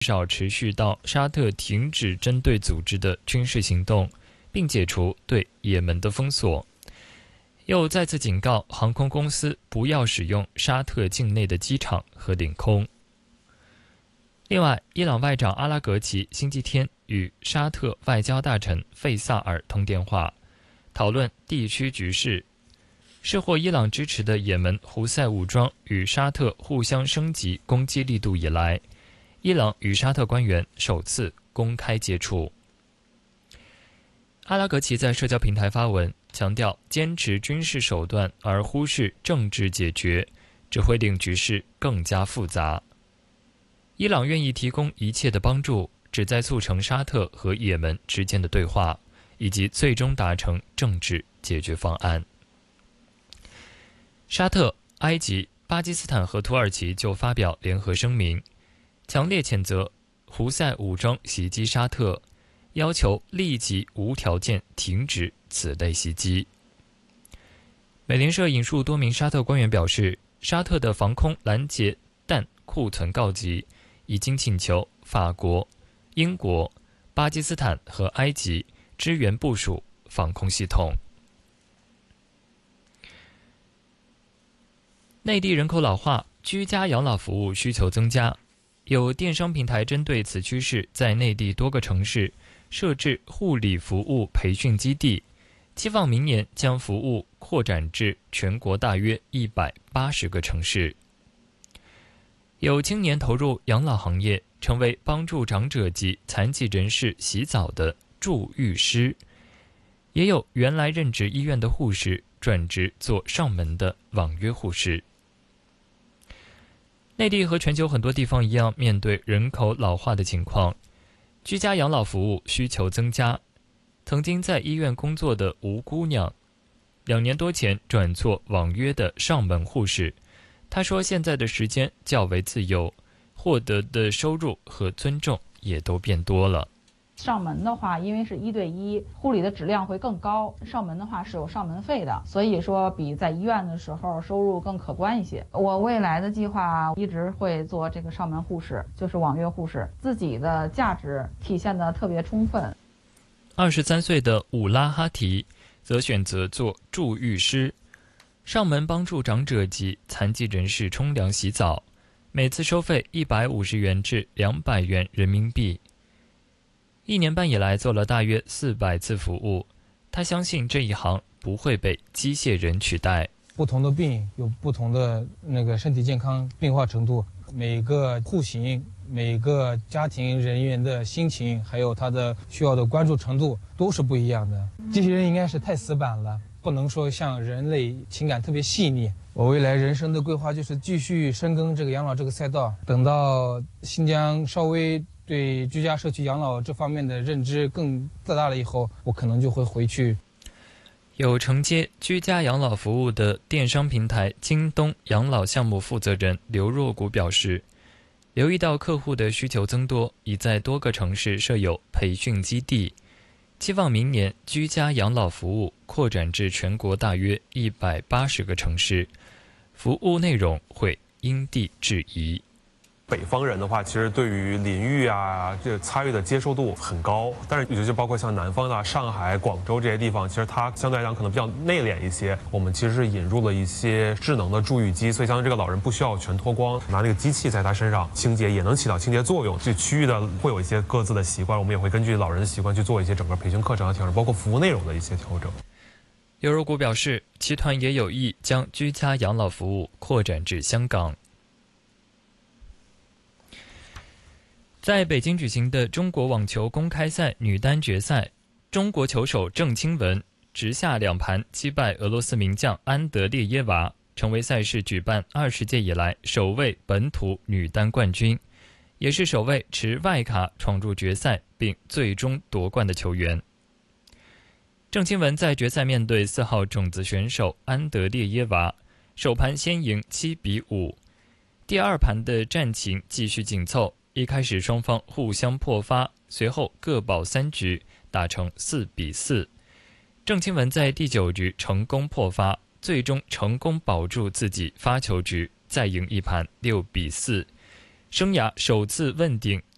少持续到沙特停止针对组织的军事行动，并解除对也门的封锁。又再次警告航空公司不要使用沙特境内的机场和领空。另外，伊朗外长阿拉格齐星期天与沙特外交大臣费萨尔通电话，讨论地区局势。是获伊朗支持的也门胡塞武装与沙特互相升级攻击力度以来，伊朗与沙特官员首次公开接触。阿拉格齐在社交平台发文，强调坚持军事手段而忽视政治解决，只会令局势更加复杂。伊朗愿意提供一切的帮助，旨在促成沙特和也门之间的对话，以及最终达成政治解决方案。沙特、埃及、巴基斯坦和土耳其就发表联合声明，强烈谴责胡塞武装袭击沙特，要求立即无条件停止此类袭击。美联社引述多名沙特官员表示，沙特的防空拦截弹库存告急，已经请求法国、英国、巴基斯坦和埃及支援部署防空系统。内地人口老化，居家养老服务需求增加，有电商平台针对此趋势，在内地多个城市设置护理服务培训基地，期望明年将服务扩展至全国大约180个城市。有青年投入养老行业，成为帮助长者及残疾人士洗澡的助浴师，也有原来任职医院的护士转职做上门的网约护士。内地和全球很多地方一样，面对人口老化的情况，居家养老服务需求增加。曾经在医院工作的吴姑娘，2年多前转做网约的上门护士。她说现在的时间较为自由，获得的收入和尊重也都变多了。 上门的话，因为是1对1，护理的质量会更高。上门的话是有上门费的，所以说比在医院的时候收入更可观一些。我未来的计划一直会做这个上门护士，就是网约护士，自己的价值体现得特别充分。 23岁的伍拉哈提则选择做助浴师，上门帮助长者及残疾人士冲凉洗澡，每次收费150元至200元人民币。1年半以来做了大约400次服务，他相信这一行不会被机械人取代。 不同的病有不同的身体健康变化程度，每个户型、每个家庭人员的心情，还有他的需要的关注程度都是不一样的。机器人应该是太死板了，不能说像人类情感特别细腻。我未来人生的规划就是继续深耕这个养老这个赛道，等到新疆稍微对居家社区养老这方面的认知更大了以后，我可能就会回去。 有承接居家养老服务的电商平台京东养老项目负责人刘若谷表示，留意到客户的需求增多，已在多个城市设有培训基地，期望明年居家养老服务扩展至全国大约180个城市，服务内容会因地制宜。 北方人的话，其实对于淋浴啊这参与的接受度很高，但是尤其包括像南方的上海、广州这些地方，其实它相对来讲可能比较内敛一些。我们其实是引入了一些智能的助浴机，所以相当于这个老人不需要全脱光，拿那个机器在他身上清洁，也能起到清洁作用。这区域的会有一些各自的习惯，我们也会根据老人的习惯去做一些整个培训课程的调整，包括服务内容的一些调整。 刘若谷表示，集团也有意将居家养老服务扩展至香港。在北京举行的中国网球公开赛女单决赛，中国球手郑钦文直下2盘击败俄罗斯名将安德烈耶娃，成为赛事举办20届以来首位本土女单冠军，也是首位持外卡闯入决赛并最终夺冠的球员。郑钦文在决赛面对4号种子选手安德烈耶娃，首盘先赢7比5，第2盘的战情继续紧凑，一开始双方互相破发，随后各保3局，打成4比4。郑钦文在第9局成功破发，最终成功保住自己发球局，再赢一盘6比4，生涯首次问鼎